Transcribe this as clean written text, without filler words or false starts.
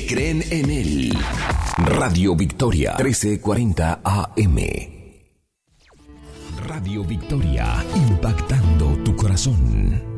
que creen en él. Radio Victoria, 1340 AM. Radio Victoria, impactando tu corazón.